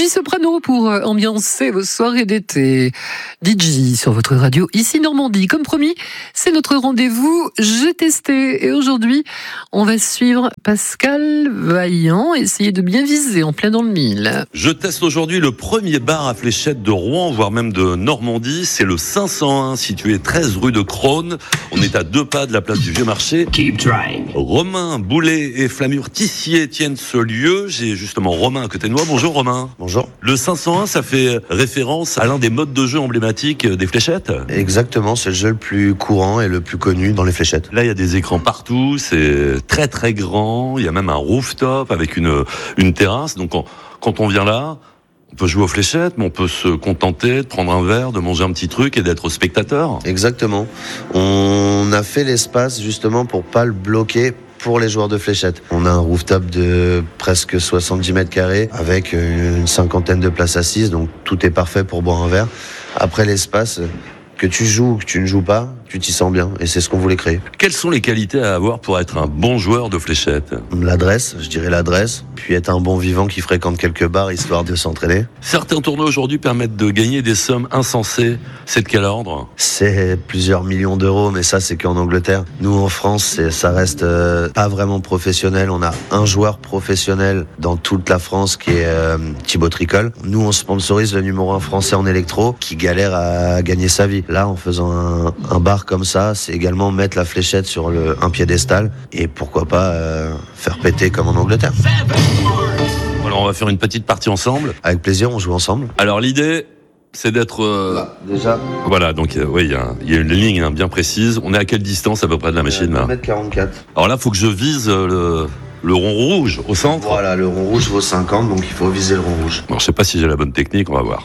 DJ Soprano pour ambiancer vos soirées d'été. DJ sur votre radio, ici Normandie. Comme promis, c'est notre rendez-vous J'ai testé. Et aujourd'hui, on va suivre Pascal Vaillant, essayer de bien viser en plein dans le mille. Je teste aujourd'hui le premier bar à fléchettes de Rouen, voire même de Normandie. C'est le 501, situé 13 rue de Crosne. On est à 2 pas de la place du Vieux-Marché. Keep trying. Romain Boulet et Flamur Tissier tiennent ce lieu. J'ai justement Romain à côté de moi. Bonjour Romain. Bonjour. Le 501, ça fait référence à l'un des modes de jeu emblématiques des fléchettes. Exactement, c'est le jeu le plus courant et le plus connu dans les fléchettes. Là, il y a des écrans partout, c'est très très grand. Il y a même un rooftop avec une terrasse. Donc quand on vient là, on peut jouer aux fléchettes, mais on peut se contenter de prendre un verre, de manger un petit truc et d'être spectateur. Exactement. On a fait l'espace justement pour pas le bloquer pour les joueurs de fléchettes. On a un rooftop de presque 70 mètres carrés avec une cinquantaine de places assises, donc tout est parfait pour boire un verre. Après, l'espace, que tu joues ou que tu ne joues pas, tu t'y sens bien et c'est ce qu'on voulait créer. Quelles sont les qualités à avoir pour être un bon joueur de fléchettes ? L'adresse, je dirais l'adresse, puis être un bon vivant qui fréquente quelques bars histoire de s'entraîner. Certains tournois aujourd'hui permettent de gagner des sommes insensées. C'est de quel ordre ? C'est plusieurs millions d'euros, mais ça c'est qu'en Angleterre. Nous en France, ça reste pas vraiment professionnel. On a un joueur professionnel dans toute la France qui est Thibaut Tricol. Nous on sponsorise le numéro 1 français en électro qui galère à gagner sa vie. Là, en faisant un bar comme ça, c'est également mettre la fléchette sur un piédestal et pourquoi pas faire péter comme en Angleterre. Alors on va faire une petite partie ensemble. Avec plaisir, on joue ensemble. Alors l'idée, c'est d'être... Là, déjà. Voilà, donc oui, il y a une ligne bien précise. On est à quelle distance à peu près de la machine là ? 1m44. Alors là, il faut que je vise le rond rouge au centre. Voilà, le rond rouge vaut 50, donc il faut viser le rond rouge. Alors, je sais pas si j'ai la bonne technique, on va voir.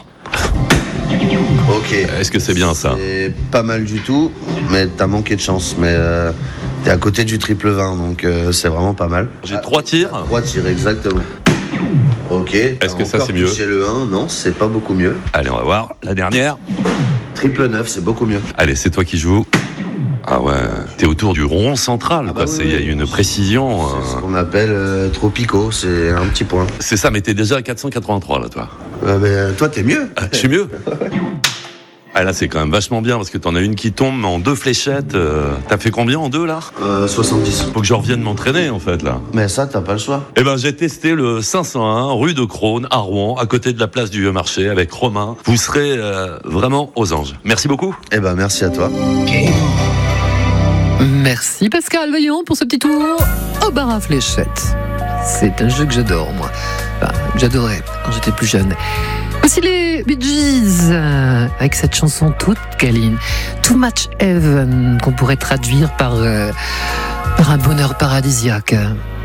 Ok. Est-ce que c'est bien ça ? C'est pas mal du tout, mais t'as manqué de chance. Mais t'es à côté du triple 20, donc c'est vraiment pas mal. J'ai 3 tirs. 3 tirs, exactement. Ok. Est-ce que ça c'est mieux ? C'est le 1, non, c'est pas beaucoup mieux. Allez, on va voir. La dernière. Triple 9, c'est beaucoup mieux. Allez, c'est toi qui joues. Ah ouais, t'es autour du rond central, Ah bah quoi. oui, Il y a une précision. C'est ce qu'on appelle tropico, c'est un petit point. C'est ça, mais t'es déjà à 483 là, toi. Mais toi, t'es mieux. Je suis mieux. Ah là, c'est quand même vachement bien parce que t'en as une qui tombe en 2 fléchettes. T'as fait combien en 2 là ? 70. Faut que je revienne m'entraîner en fait là. Mais ça, t'as pas le choix. Eh ben, j'ai testé le 501 rue de Crosne à Rouen, à côté de la place du Vieux-Marché avec Romain. Vous serez vraiment aux anges. Merci beaucoup. Eh ben, merci à toi. Merci Pascal Vaillant pour ce petit tour au bar à fléchettes. C'est un jeu que j'adore, moi. Enfin, j'adorais quand j'étais plus jeune. Voici les Bee Gees avec cette chanson toute câline, Too Much Heaven, qu'on pourrait traduire par un bonheur paradisiaque.